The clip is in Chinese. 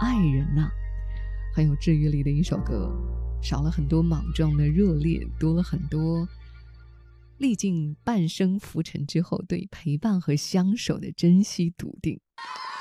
爱人呐，很有治愈力的一首歌，少了很多莽撞的热烈，多了很多历尽半生浮沉之后对陪伴和相守的珍惜笃定。